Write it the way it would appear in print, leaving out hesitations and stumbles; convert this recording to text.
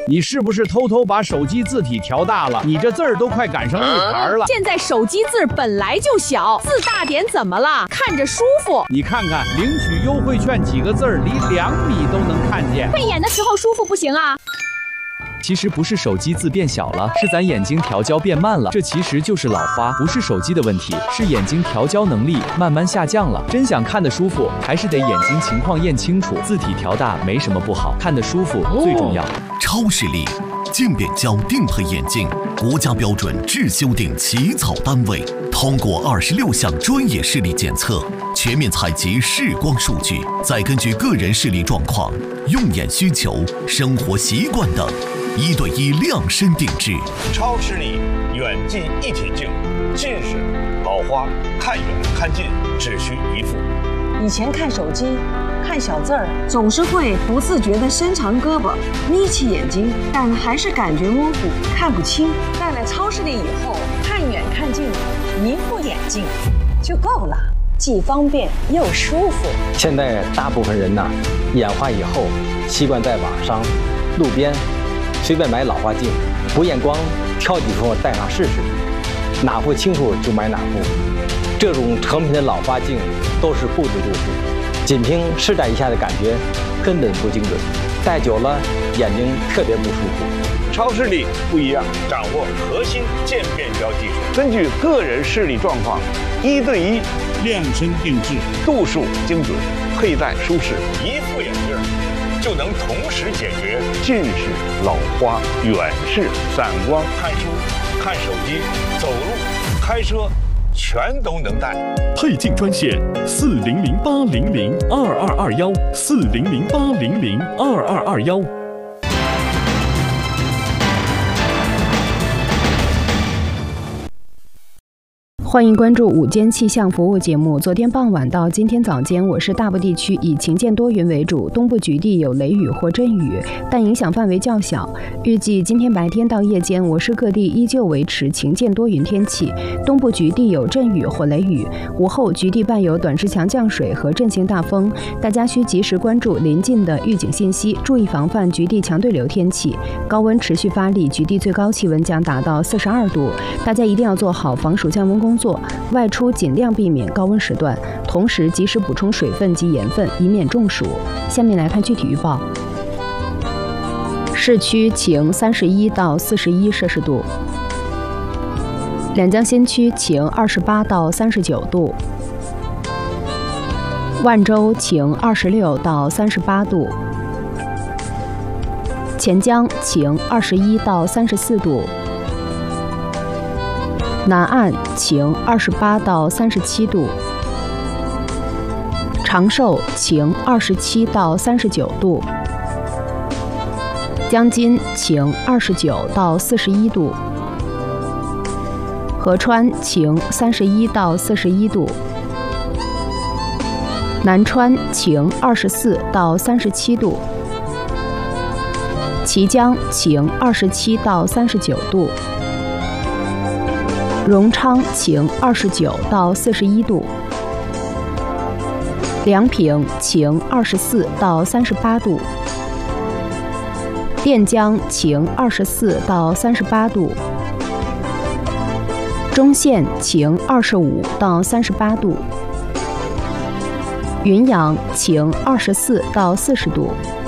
你是不是偷偷把手机字体调大了？你这字儿都快赶上日牌了。 现在手机字本来就小，字大点怎么了？看着舒服。 你看看领取优惠券几个字儿，离2米都能看见。 背眼的时候舒服不行啊。 其实不是手机字变小了，是咱眼睛调焦变慢了。这其实就是老花，不是手机的问题，是眼睛调焦能力慢慢下降了。真想看得舒服，还是得眼睛情况验清楚。字体调大没什么不好，看得舒服最重要。 超视力渐变焦定配眼镜，国家标准质修订起草单位，通过26项专业视力检测，全面采集视光数据，再根据个人视力状况、用眼需求、生活习惯等，1对1量身定制。 超视力远近一体镜，近视、老花看远看近只需一副。 以前看手机看小字儿，总是会不自觉地伸长胳膊眯起眼睛，但还是感觉模糊看不清。戴了超视力以后，看远看近一副眼镜就够了，既方便又舒服。 现在大部分人眼花以后习惯在网上路边随便买老花镜，不验光挑几副戴上试试，哪副清楚就买哪副。这种成品的老花镜都是固执度数，仅凭试戴一下的感觉根本不精准，戴久了眼睛特别不舒服。 超视力不一样，掌握核心渐变焦技术，根据个人视力状况，1对1量身定制，度数精准，佩戴舒适，一副眼镜就能同时解决近视、老花、远视、散光、看书、看手机、走路、开车，全都能戴。 配镜专线：4008002221，4008002221。 欢迎关注午间气象服务节目。昨天傍晚到今天早间，我市大部地区以晴间多云为主，东部局地有雷雨或阵雨，但影响范围较小。预计今天白天到夜间，我市各地依旧维持晴间多云天气，东部局地有阵雨或雷雨，午后局地伴有短时强降水和阵性大风，大家需及时关注临近的预警信息，注意防范局地强对流天气。高温持续发力，局地最高气温将达到42度，大家一定要做好防暑降温工作，外出尽量避免高温时段，同时及时补充水分及盐分，以免中暑。下面来看具体预报。市区晴31到41摄氏度，两江新区晴28到39度，万州晴26到38度，钱江晴21到34度，南岸晴28到37度，长寿晴27到39度，江津晴29到41度，合川晴31到41度，南川晴24到37度，綦江晴27到39度，荣昌晴29到41度，梁平晴24到38度，垫江晴24到38度，中县晴25到38度，云阳晴24到40度，